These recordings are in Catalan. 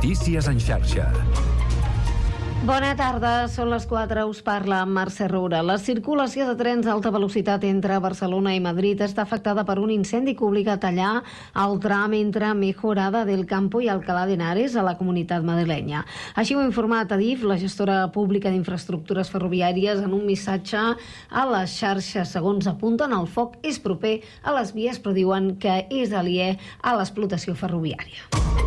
Notícies en xarxa. Bona tarda, són les 4, us parla Mercè Roura. La circulació de trens d'alta velocitat entre Barcelona i Madrid està afectada per un incendi que obliga a tallar el tram entre Mejorada del Campo i Alcalá de Henares a la comunitat madrilenya. Així ho ha informat Adif, la gestora pública d'infraestructures ferroviàries, en un missatge a les xarxes. Segons apunten, el foc és proper a les vies, però diuen que és aliè a l'explotació ferroviària.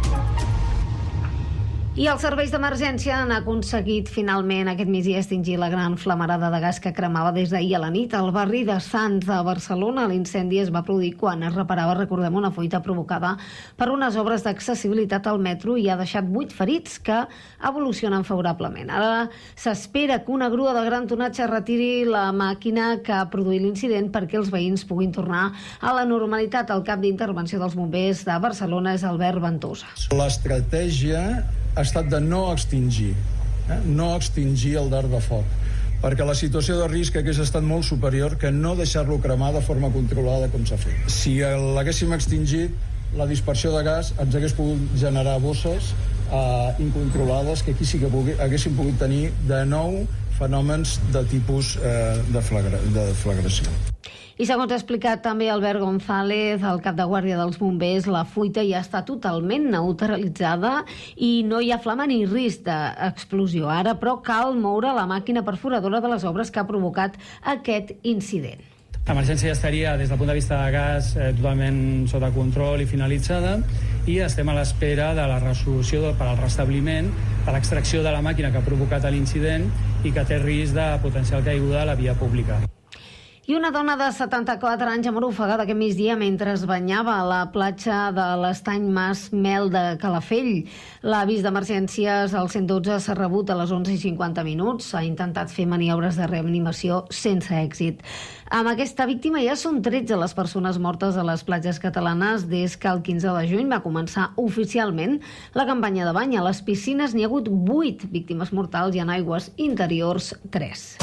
I els serveis d'emergència han aconseguit finalment aquest migdia extingir la gran flamarada de gas que cremava des d'ahir a la nit al barri de Sants de Barcelona. L'incendi es va produir quan es reparava, recordem, una fuita provocada per unes obres d'accessibilitat al metro i ha deixat 8 ferits que evolucionen favorablement. Ara s'espera que una grua de gran tonatge retiri la màquina que ha produït l'incident perquè els veïns puguin tornar a la normalitat. El cap d'intervenció dels bombers de Barcelona és Albert Ventosa. L'estratègia ha estat de no extingir el dard de foc, perquè la situació de risc hagués estat molt superior que no deixar-lo cremar de forma controlada com s'ha fet. Si l'haguéssim extingit, la dispersió de gas ens hagués pogut generar bosses incontrolades que aquí sí que haguéssim pogut tenir de nou fenòmens de tipus de flagració. I segons ha explicat també Albert González, el cap de guàrdia dels bombers, la fuita ja està totalment neutralitzada i no hi ha flama ni risc d'explosió. Ara, però, cal moure la màquina perforadora de les obres que ha provocat aquest incident. L'emergència ja estaria, des del punt de vista de gas, totalment sota control i finalitzada, i estem a l'espera de la resolució per al restabliment de l'extracció de la màquina que ha provocat l'incident i que té risc de potencial caiguda a la via pública. I una dona de 74 anys ha mort ofegada aquest migdia mentre es banyava a la platja de l'estany Mas Mel de Calafell. L'avís d'emergències al 112 s'ha rebut a les 11:50. S'ha intentat fer maniobres de reanimació sense èxit. Amb aquesta víctima ja són 13 les persones mortes a les platges catalanes des que el 15 de juny va començar oficialment la campanya de bany. A les piscines n'hi ha hagut 8 víctimes mortals i en aigües interiors 3.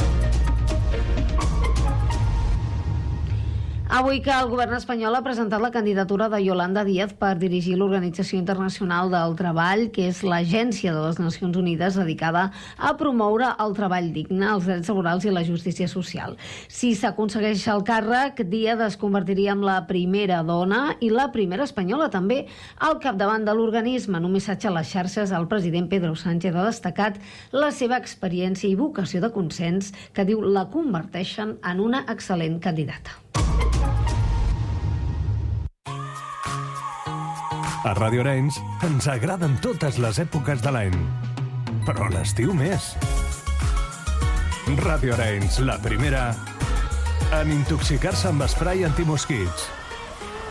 Avui que el govern espanyol ha presentat la candidatura de Yolanda Díaz per dirigir l'Organització Internacional del Treball, que és l'agència de les Nacions Unides dedicada a promoure el treball digne, els drets laborals i la justícia social. Si s'aconsegueix el càrrec, Díaz es convertiria en la primera dona i la primera espanyola també al capdavant de l'organisme. En un missatge a les xarxes, el president Pedro Sánchez ha destacat la seva experiència i vocació de consens que diu la converteixen en una excel·lent candidata. A Ràdio Arenys ens agraden totes les èpoques de l'any, però l'estiu més. Ràdio Arenys, la primera en intoxicar-se amb esprai antimosquits.